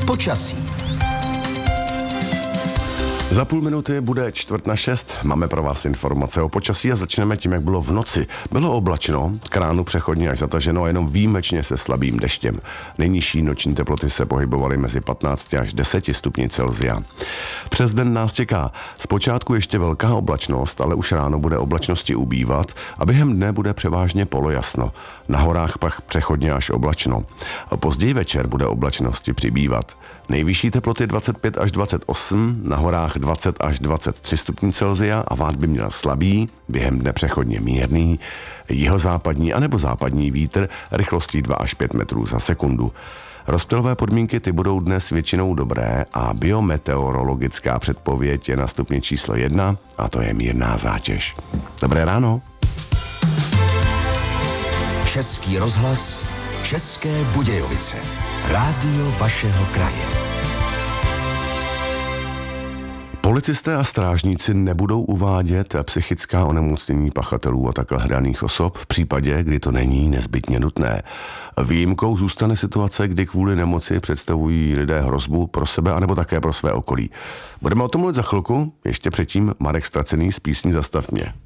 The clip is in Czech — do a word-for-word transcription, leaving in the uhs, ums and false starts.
Počasí. Za půl minuty bude čtvrt na šest. Máme pro vás informace o počasí a začneme tím, jak bylo v noci. Bylo oblačno, k ránu přechodně až zataženo a jenom výjimečně se slabým deštěm. Nejnižší noční teploty se pohybovaly mezi patnácti až deseti stupni Celsia. Přes den nás čeká zpočátku ještě velká oblačnost, ale už ráno bude oblačnosti ubývat a během dne bude převážně polojasno. Na horách pak přechodně až oblačno. Později večer bude oblačnosti přibývat. Nejvyšší teploty dvacet pět až dvacet osm, na horách dvacet až dvacet tři stupňů Celsia a vát by měl slabý, během dne přechodně mírný, jihozápadní anebo západní vítr rychlostí dva až pět metrů za sekundu. Rozptylové podmínky ty budou dnes většinou dobré a biometeorologická předpověď je na stupni číslo jedna a to je mírná zátěž. Dobré ráno. Český rozhlas, České Budějovice. Rádio vašeho kraje. Policisté a strážníci nebudou uvádět psychická onemocnění pachatelů a takhle hledaných osob v případě, kdy to není nezbytně nutné. Výjimkou zůstane situace, kdy kvůli nemoci představují lidé hrozbu pro sebe anebo také pro své okolí. Budeme o tom mluvit za chvilku, ještě předtím Marek Stracený z písní Zastav mě.